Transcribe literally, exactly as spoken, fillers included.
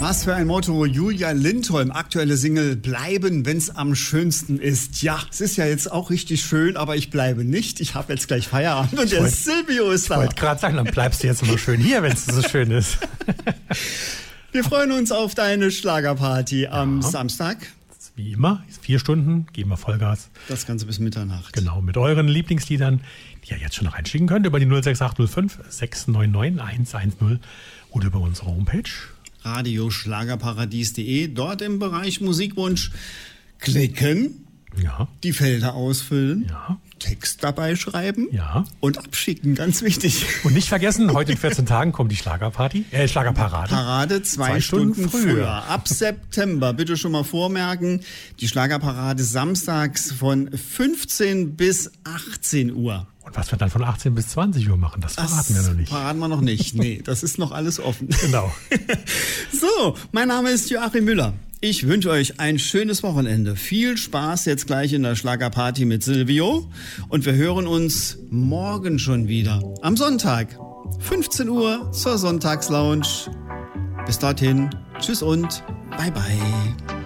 Was für ein Motto. Julia Lindholm, aktuelle Single Bleiben, wenn's am schönsten ist. Ja, es ist ja jetzt auch richtig schön, aber ich bleibe nicht. Ich habe jetzt gleich Feierabend und der Silvio ist da. Ich wollte gerade sagen, dann bleibst du jetzt immer schön hier, wenn es so schön ist. Wir freuen uns auf deine Schlagerparty am ja. Samstag. Wie immer, vier Stunden, geben wir Vollgas. Das Ganze bis Mitternacht. Genau, mit euren Lieblingsliedern, die ihr jetzt schon reinschicken könnt, über die null sechs acht null fünf sechs neun neun eins eins null oder über unsere Homepage. radioschlagerparadies punkt de, dort im Bereich Musikwunsch klicken, ja. die Felder ausfüllen, ja. Text dabei schreiben ja. und abschicken, ganz wichtig. Und nicht vergessen, heute in vierzehn Tagen kommt die Schlagerparty, äh, Schlagerparade. Parade zwei, zwei Stunden, Stunden früher. früher. Ab September, bitte schon mal vormerken, die Schlagerparade samstags von fünfzehn bis achtzehn Uhr. Und was wir dann von achtzehn bis zwanzig Uhr machen, das verraten das wir noch nicht. verraten wir noch nicht. Nee, das ist noch alles offen. Genau. So, mein Name ist Joachim Müller. Ich wünsche euch ein schönes Wochenende. Viel Spaß jetzt gleich in der Schlagerparty mit Silvio. Und wir hören uns morgen schon wieder. Am Sonntag, fünfzehn Uhr zur Sonntagslounge. Bis dorthin, tschüss und bye bye.